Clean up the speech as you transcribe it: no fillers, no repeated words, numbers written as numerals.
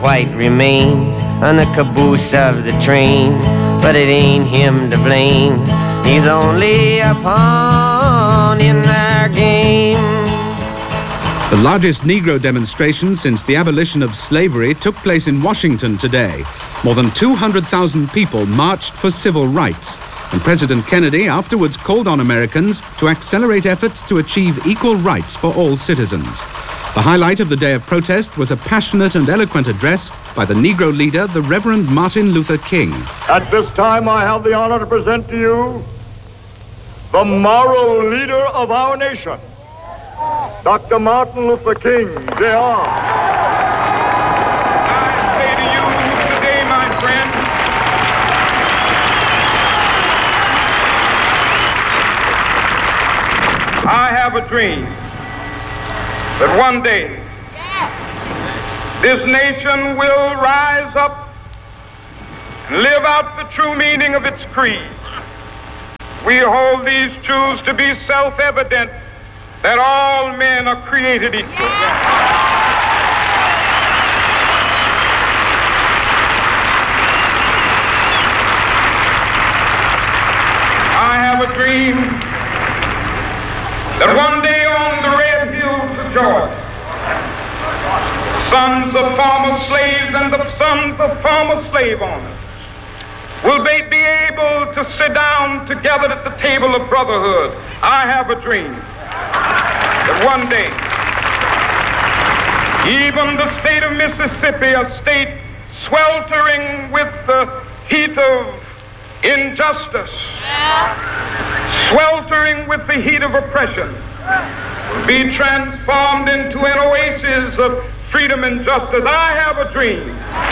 white remains on the caboose of the train, but it ain't him to blame. He's only a pawn in their game. The largest Negro demonstration since the abolition of slavery took place in Washington today. More than 200,000 people marched for civil rights, and President Kennedy afterwards called on Americans to accelerate efforts to achieve equal rights for all citizens. The highlight of the day of protest was a passionate and eloquent address by the Negro leader, the Reverend Martin Luther King. At this time, I have the honor to present to you the moral leader of our nation, Dr. Martin Luther King, Jr. I say to you today, my friend, I have a dream that one day this nation will rise up and live out the true meaning of its creed. We hold these truths to be self-evident, that all men are created equal. I have a dream that one day on the red hills of Georgia, sons of former slaves and the sons of former slave owners will they be able to sit down together at the table of brotherhood. I have a dream that one day, even the state of Mississippi, a state sweltering with the heat of injustice, sweltering with the heat of oppression, will be transformed into an oasis of freedom and justice. I have a dream